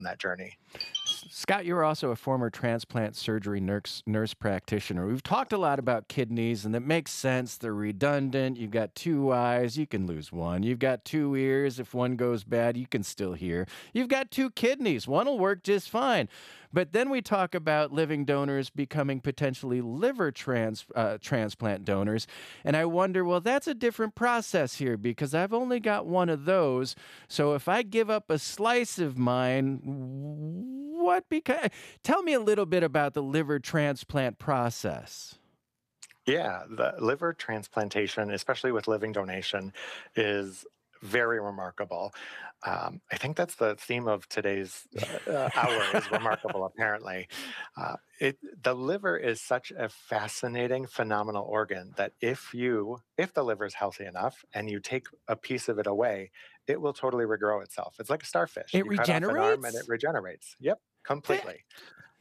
in that journey. Scott, you're also a former transplant surgery nurse practitioner. We've talked a lot about kidneys, and it makes sense. They're redundant. You've got two eyes, you can lose one. You've got two ears. If one goes bad, you can still hear. You've got two kidneys. One will work just fine. But then we talk about living donors becoming potentially liver transplant donors. And I wonder, well, that's a different process here because I've only got one of those. So if I give up a slice of mine, tell me a little bit about the liver transplant process. Yeah, the liver transplantation, especially with living donation, is very remarkable. I think that's the theme of today's hour is remarkable, apparently. The liver is such a fascinating, phenomenal organ that if the liver is healthy enough and you take a piece of it away, it will totally regrow itself. It's like a starfish. It You cut off an arm and it regenerates? regenerates. Yep, That, completely.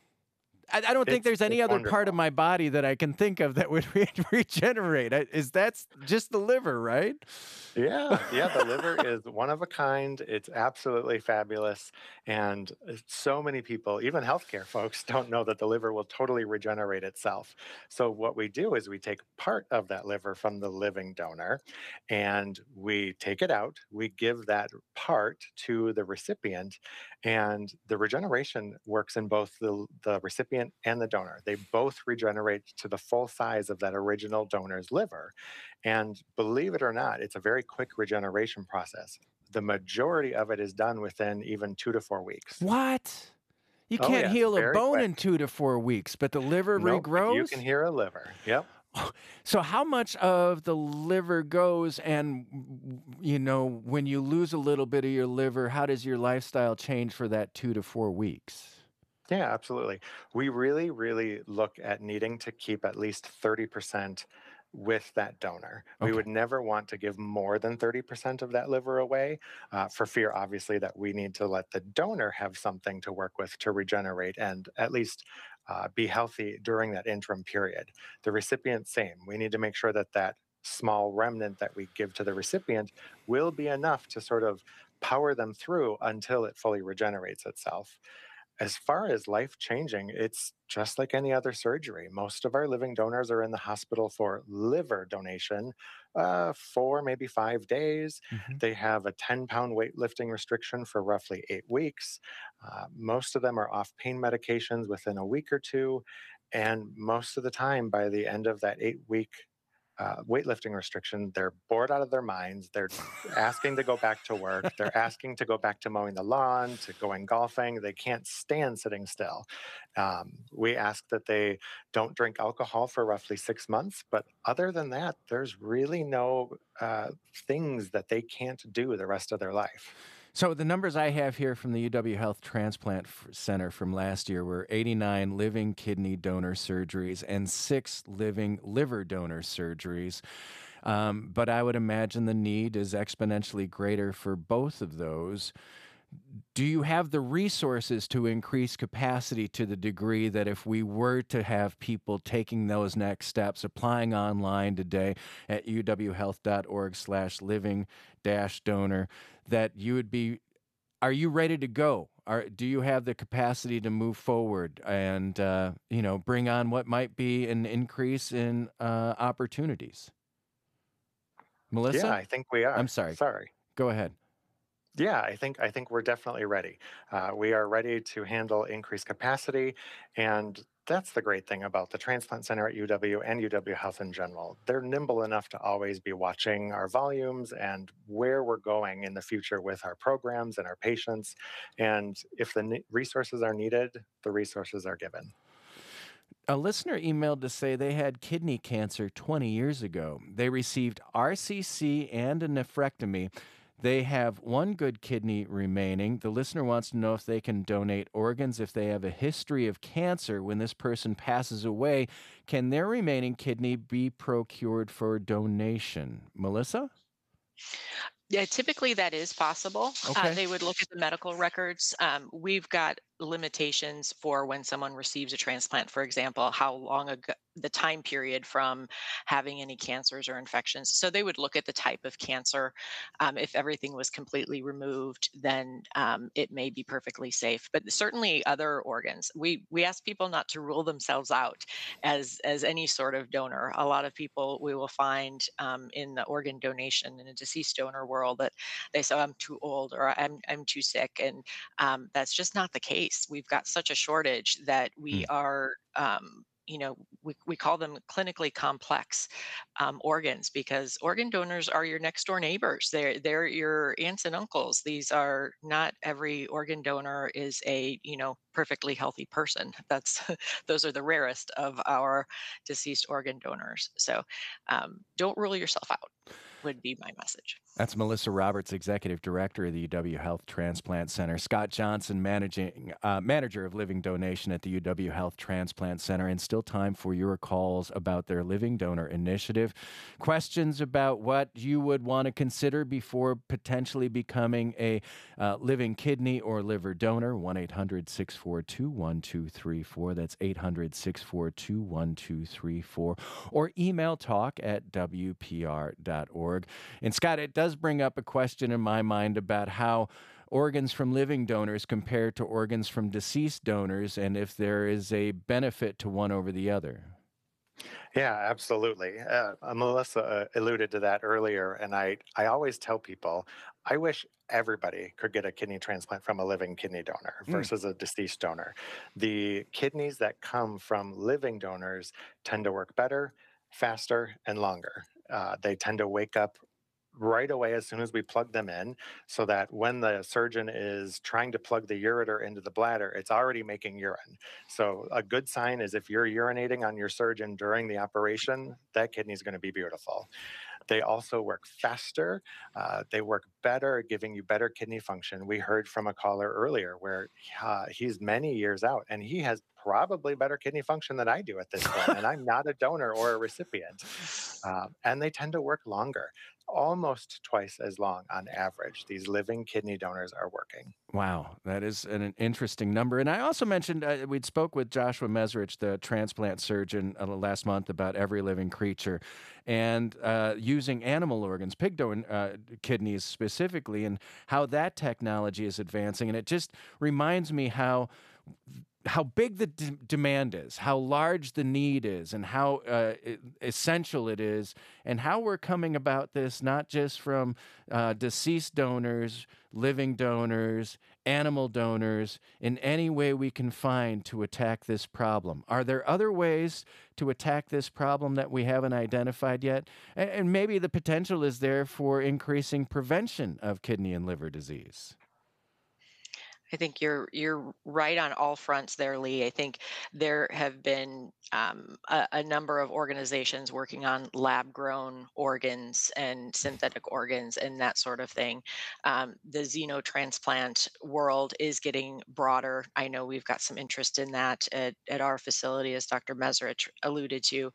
I don't think there's any It's other part of wonderful. my body that I can think of that would regenerate. Is that's just the liver, right? Yeah, yeah, the liver is one of a kind. It's absolutely fabulous. And so many people, even healthcare folks, don't know that the liver will totally regenerate itself. So, what we do is we take part of that liver from the living donor and we take it out. We give that part to the recipient, and the regeneration works in both the recipient and the donor. They both regenerate to the full size of that original donor's liver. And believe it or not, it's a very quick regeneration process. The majority of it is done within even 2 to 4 weeks. What? You Oh, can't yeah, it's heal a very bone quick. in 2 to 4 weeks, but the liver Nope, if you can regrows? hear a liver. Yep. So how much of the liver goes and when you lose a little bit of your liver, how does your lifestyle change for that 2 to 4 weeks? Yeah, absolutely. We really, really look at needing to keep at least 30% with that donor. We Okay. would never want to give more than 30% of that liver away for fear, obviously, that we need to let the donor have something to work with to regenerate and at least be healthy during that interim period. The recipient, same. We need to make sure that that small remnant that we give to the recipient will be enough to sort of power them through until it fully regenerates itself. As far as life changing, it's just like any other surgery. Most of our living donors are in the hospital for liver donation for maybe 5 days. Mhm. They have a 10-pound weightlifting restriction for roughly 8 weeks. Most of them are off pain medications within a week or two. And most of the time, by the end of that 8 week weightlifting restriction, they're bored out of their minds. They're asking to go back to work. They're asking to go back to mowing the lawn, to going golfing. They can't stand sitting still. We ask that they don't drink alcohol for roughly 6 months. But other than that, there's really no things that they can't do the rest of their life. So the numbers I have here from the UW Health Transplant Center from last year were 89 living kidney donor surgeries and 6 living liver donor surgeries. But I would imagine the need is exponentially greater for both of those. Do you have the resources to increase capacity to the degree that if we were to have people taking those next steps, applying online today at uwhealth.org/living-donor, that you would be, are you ready to go? Do you have the capacity to move forward and, bring on what might be an increase in opportunities? Yeah, Melissa? I think we I'm are. sorry. Sorry. Go ahead. Yeah, I think we're definitely ready. We are ready to handle increased capacity, and that's the great thing about the transplant center at UW and UW Health in general. They're nimble enough to always be watching our volumes and where we're going in the future with our programs and our patients. And if the resources are needed, the resources are given. A listener emailed to say they had kidney cancer 20 years ago. They received RCC and a nephrectomy. They have one good kidney remaining. The listener wants to know if they can donate organs if they have a history of cancer. When this person passes away, can their remaining kidney be procured for donation? Melissa? Yeah, typically that is possible. Okay. They would look at the medical records. We've got limitations for when someone receives a transplant, for example, how long ago the time period from having any cancers or infections. So they would look at the type of cancer. If everything was completely removed, then it may be perfectly safe. But certainly other organs, we ask people not to rule themselves out as any sort of donor. A lot of people we will find in the organ donation in a deceased donor world that they say, I'm too old or I'm too sick. And that's just not the case. We've got such a shortage that we are, we call them clinically complex organs because organ donors are your next door neighbors. They're your aunts and uncles. These are not every organ donor is a perfectly healthy person. That's those are the rarest of our deceased organ donors. So don't rule yourself out. Would be my message. That's Melissa Roberts, Executive Director of the UW Health Transplant Center. Scott Johnson, Manager of Living Donation at the UW Health Transplant Center. And still time for your calls about their Living Donor Initiative. Questions about what you would want to consider before potentially becoming a living kidney or liver donor. 1-800-642-1234. That's 800-642-1234. Or email talk@wpr.org. And Scott, it does bring up a question in my mind about how organs from living donors compare to organs from deceased donors and if there is a benefit to one over the other. Yeah, absolutely. Melissa alluded to that earlier, and I always tell people I wish everybody could get a kidney transplant from a living kidney donor versus a deceased donor. The kidneys that come from living donors tend to work better, faster, and longer. They tend to wake up right away as soon as we plug them in, so that when the surgeon is trying to plug the ureter into the bladder, it's already making urine. So a good sign is if you're urinating on your surgeon during the operation, that kidney is going to be beautiful. They also work faster. They work better, giving you better kidney function. We heard from a caller earlier where he's many years out and he has probably better kidney function than I do at this point, and I'm not a donor or a recipient. And they tend to work longer, almost twice as long on average. These living kidney donors are working. Wow, that is an interesting number. And I also mentioned we'd spoke with Joshua Meserich, the transplant surgeon, last month about every living creature and using animal organs, kidneys specifically, and how that technology is advancing. And it just reminds me how big the demand is, how large the need is, and how essential it is, and how we're coming about this not just from deceased donors, living donors, animal donors, in any way we can find to attack this problem. Are there other ways to attack this problem that we haven't identified yet? And maybe the potential is there for increasing prevention of kidney and liver disease. I think you're right on all fronts there, Lee. I think there have been a number of organizations working on lab grown organs and synthetic organs and that sort of thing. The xenotransplant world is getting broader. I know we've got some interest in that at our facility, as Dr. Meserich alluded to.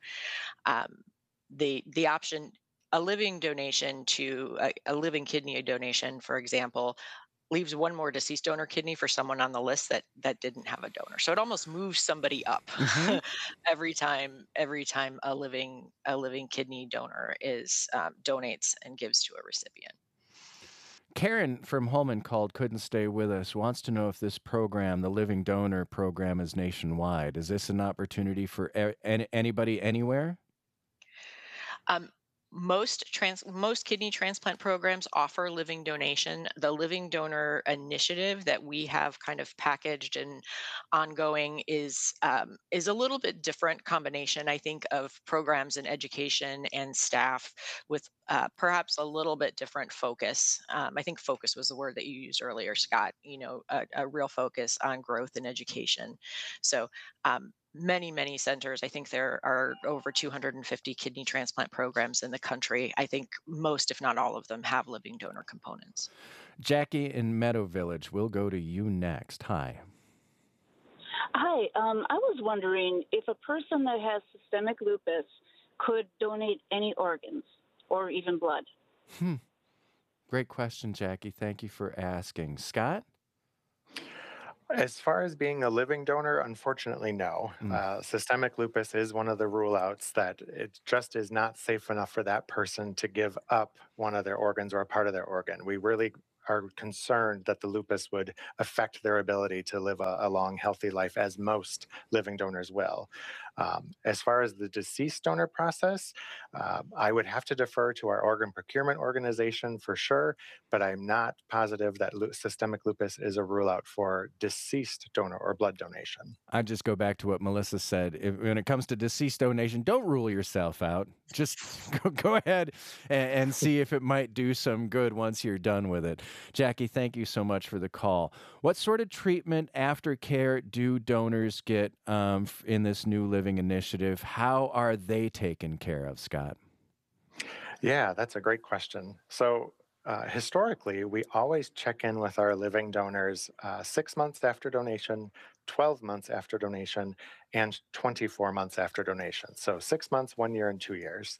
The option, a living donation to a living kidney donation, for example, leaves one more deceased donor kidney for someone on the list that didn't have a donor. So it almost moves somebody up Hmm. every time a living kidney donor is donates and gives to a recipient. Karen from Holman called, couldn't stay with us, wants to know if this program, the Living Donor Program, is nationwide. Is this an opportunity for anybody anywhere? Um, most kidney transplant programs offer living donation. The Living Donor Initiative that we have kind of packaged and ongoing is a little bit different combination, I think, of programs and education and staff with perhaps a little bit different focus. I think focus was the word that you used earlier, Scott. A real focus on growth and education. So. Many centers. I think there are over 250 kidney transplant programs in the country. I think most, if not all of them, have living donor components. Jackie in Meadow Village, we'll go to you next. Hi. Hi, I was wondering if a person that has systemic lupus could donate any organs or even blood. Hmm. Great question, Jackie. Thank you for asking. Scott? As far as being a living donor, unfortunately, no. Mm. Systemic lupus is one of the rule outs that it just is not safe enough for that person to give up one of their organs or a part of their organ. We really are concerned that the lupus would affect their ability to live a long, healthy life, as most living donors will. As far as the deceased donor process, I would have to defer to our organ procurement organization for sure, but I'm not positive that systemic lupus is a rule out for deceased donor or blood donation. I just go back to what Melissa said. When it comes to deceased donation, don't rule yourself out. Just go ahead and see if it might do some good once you're done with it. Jackie, thank you so much for the call. What sort of treatment, aftercare do donors get in this New Living initiative? How are they taken care of, Scott? Yeah, that's a great question. So, historically, we always check in with our living donors 6 months after donation, 12 months after donation, and 24 months after donation. So, 6 months, 1 year, and 2 years.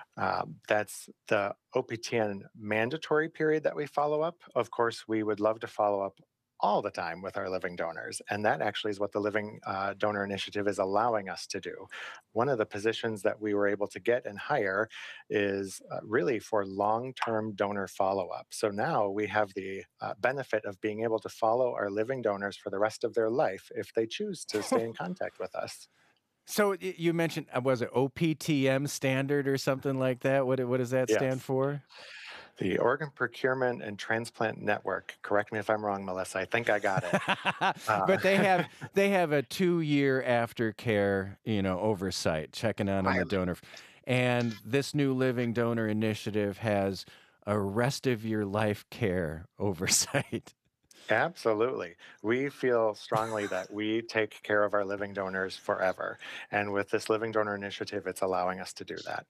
That's the OPTN mandatory period that we follow up. Of course, we would love to follow up all the time with our living donors. And that actually is what the Living Donor Initiative is allowing us to do. One of the positions that we were able to get and hire is really for long term donor follow up. So now we have the benefit of being able to follow our living donors for the rest of their life if they choose to stay in contact with us. So you mentioned, was it OPTM standard or something like that? What does that stand Yes. for? The Organ Procurement and Transplant Network. Correct me if I'm wrong, Melissa. I think I got it. But they have a 2-year aftercare, oversight, checking on the donor. And this New Living Donor Initiative has a rest of your life care oversight. Absolutely. We feel strongly that we take care of our living donors forever. And with this Living Donor Initiative, it's allowing us to do that.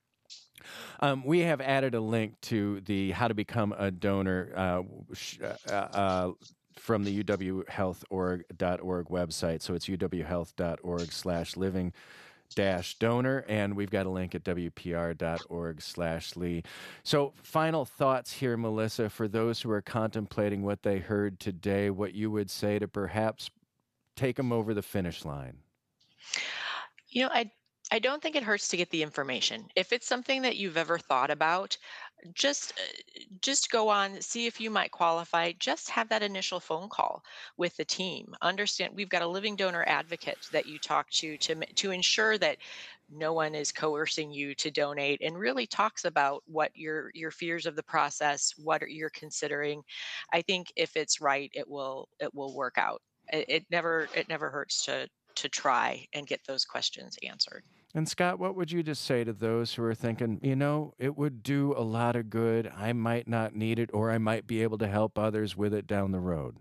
We have added a link to the How to Become a Donor from the uwhealth.org website. So it's uwhealth.org/living-donor, and we've got a link at wpr.org/Lee. So final thoughts here, Melissa, for those who are contemplating what they heard today, what you would say to perhaps take them over the finish line. I don't think it hurts to get the information. If it's something that you've ever thought about, just go on, see if you might qualify. Just have that initial phone call with the team. Understand we've got a living donor advocate that you talk to ensure that no one is coercing you to donate, and really talks about what your fears of the process, you're considering. I think if it's right, it will work out. It never hurts to try and get those questions answered. And Scott, what would you just say to those who are thinking, it would do a lot of good. I might not need it, or I might be able to help others with it down the road?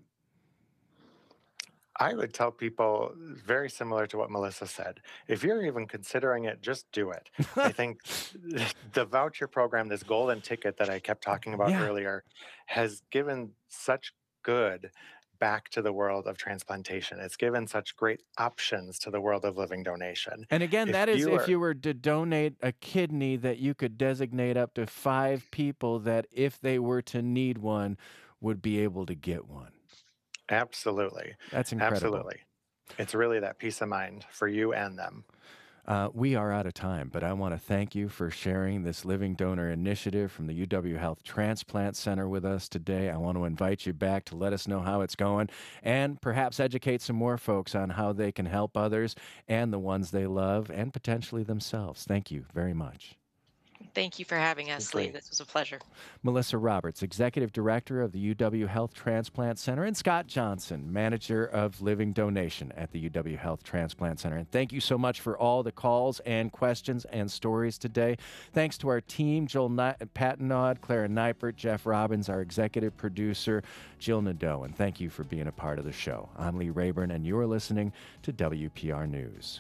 I would tell people very similar to what Melissa said. If you're even considering it, just do it. I think the voucher program, this golden ticket that I kept talking about Yeah. earlier, has given such good back to the world of transplantation. It's given such great options to the world of living donation. And again, If that is you if are you were to donate a kidney, that you could designate up to 5 people that, if they were to need one, would be able to get one. Absolutely. That's incredible. Absolutely. It's really that peace of mind for you and them. We are out of time, but I want to thank you for sharing this Living Donor Initiative from the UW Health Transplant Center with us today. I want to invite you back to let us know how it's going, and perhaps educate some more folks on how they can help others and the ones they love, and potentially themselves. Thank you very much. Thank you for having us, Lee. This was a pleasure. Melissa Roberts, Executive Director of the UW Health Transplant Center, and Scott Johnson, Manager of Living Donation at the UW Health Transplant Center. And thank you so much for all the calls and questions and stories today. Thanks to our team, Joel Patinaud, Clara Neipert, Jeff Robbins, our executive producer, Jill Nadeau. And thank you for being a part of the show. I'm Lee Rayburn, and you're listening to WPR News.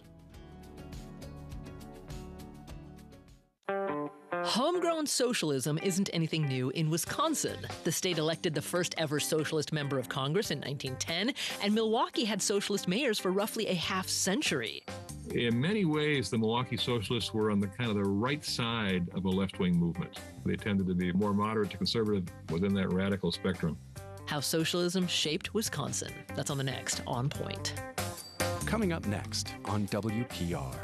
Homegrown socialism isn't anything new in Wisconsin. The state elected the first ever socialist member of Congress in 1910, and Milwaukee had socialist mayors for roughly a half century. In many ways, the Milwaukee Socialists were on the right side of a left-wing movement. They tended to be more moderate to conservative within that radical spectrum. How Socialism Shaped Wisconsin. That's on the next On Point. Coming up next on WPR.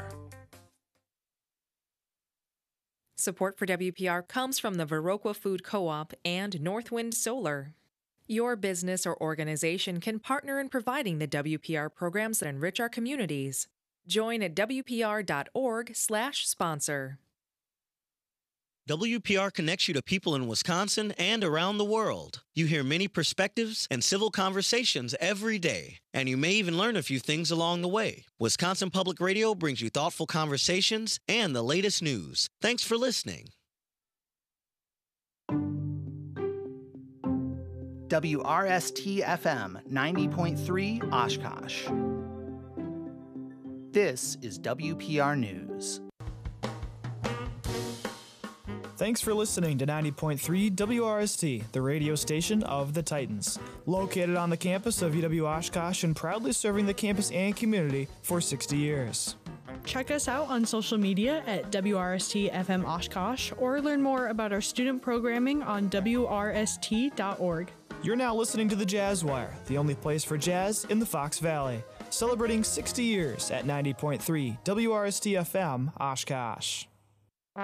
Support for WPR comes from the Viroqua Food Co-op and Northwind Solar. Your business or organization can partner in providing the WPR programs that enrich our communities. Join at WPR.org/sponsor. WPR connects you to people in Wisconsin and around the world. You hear many perspectives and civil conversations every day, and you may even learn a few things along the way. Wisconsin Public Radio brings you thoughtful conversations and the latest news. Thanks for listening. WRST-FM 90.3 Oshkosh. This is WPR News. Thanks for listening to 90.3 WRST, the radio station of the Titans. Located on the campus of UW Oshkosh and proudly serving the campus and community for 60 years. Check us out on social media at WRST-FM Oshkosh or learn more about our student programming on WRST.org. You're now listening to the Jazz Wire, the only place for jazz in the Fox Valley. Celebrating 60 years at 90.3 WRST-FM Oshkosh.